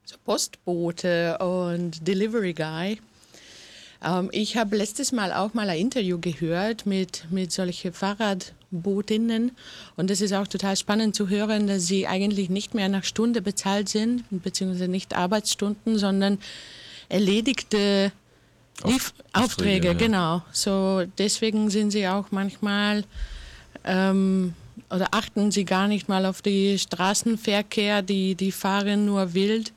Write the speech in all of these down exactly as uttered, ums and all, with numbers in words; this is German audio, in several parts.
so Postbote und Delivery Guy. Ähm, ich habe letztes Mal auch mal ein Interview gehört mit, mit solchen Fahrradbootinnen und es ist auch total spannend zu hören, dass sie eigentlich nicht mehr nach Stunde bezahlt sind, beziehungsweise nicht Arbeitsstunden, sondern erledigte Lief- Aufträge, Aufträge, ja. genau. So deswegen sind sie auch manchmal ähm, oder achten sie gar nicht mal auf den Straßenverkehr, die, die fahren nur wild,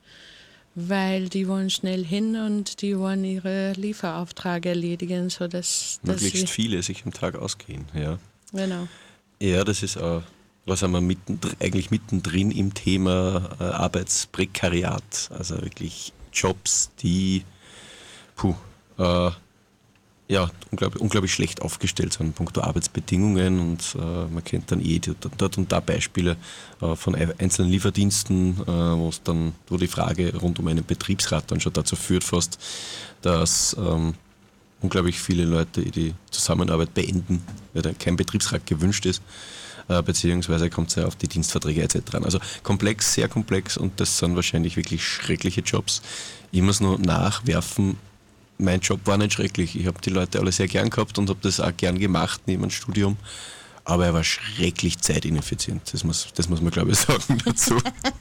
weil die wollen schnell hin und die wollen ihre Lieferaufträge erledigen, sodass dass Möglichst sie, viele sich im Tag ausgehen, ja. genau. Ja, das ist auch, was haben wir mittendrin, eigentlich mittendrin im Thema äh, Arbeitsprekariat. Also wirklich Jobs, die puh, äh, ja, unglaublich, unglaublich schlecht aufgestellt sind, punkto Arbeitsbedingungen und äh, man kennt dann eh dort und da Beispiele äh, von einzelnen Lieferdiensten, äh, wo es dann, wo die Frage rund um einen Betriebsrat dann schon dazu führt fast, dass ähm, unglaublich viele Leute die Zusammenarbeit beenden, weil dann kein Betriebsrat gewünscht ist, äh, beziehungsweise kommt es ja auf die Dienstverträge et cetera an. Also komplex, sehr komplex und das sind wahrscheinlich wirklich schreckliche Jobs. Ich muss nur nachwerfen, mein Job war nicht schrecklich. Ich habe die Leute alle sehr gern gehabt und habe das auch gern gemacht neben dem Studium. Aber er war schrecklich zeitineffizient. Das muss, das muss man, glaube ich, sagen dazu.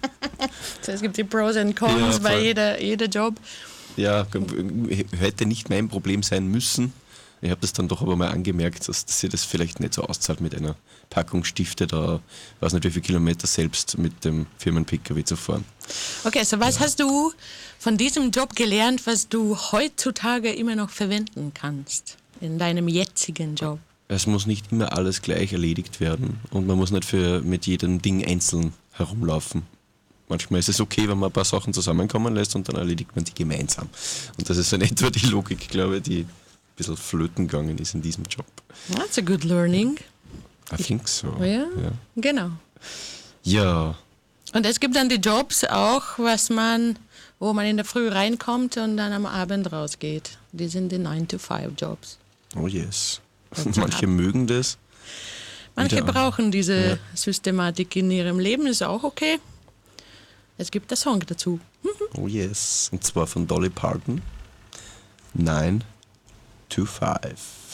So, es gibt die Pros und Cons Ja, bei voll. jeder, jeder Job. Ja, hätte nicht mein Problem sein müssen. Ich habe das dann doch aber mal angemerkt, dass, dass sich das vielleicht nicht so auszahlt mit einer Packung Stifte da, weiß nicht wie viele Kilometer selbst mit dem Firmen-P K W zu fahren. Okay, so was hast du von diesem Job gelernt, was du heutzutage immer noch verwenden kannst in deinem jetzigen Job? Es muss nicht immer alles gleich erledigt werden und man muss nicht für mit jedem Ding einzeln herumlaufen. Manchmal ist es okay, wenn man ein paar Sachen zusammenkommen lässt und dann erledigt man die gemeinsam. Und das ist in etwa die Logik, glaube ich, die ein bisschen flöten gegangen ist in diesem Job. That's a good learning. I think so. Ja, Ja. genau. Ja, Und es gibt dann die Jobs auch, was man, wo man in der Früh reinkommt und dann am Abend rausgeht. Die sind die nine to five Jobs. oh yes. Dazu Manche haben- mögen das. Manche Wieder- brauchen diese Ja. Systematik in ihrem Leben, ist auch okay. Es gibt einen Song dazu. Oh yes. Und zwar von Dolly Parton. nine to five.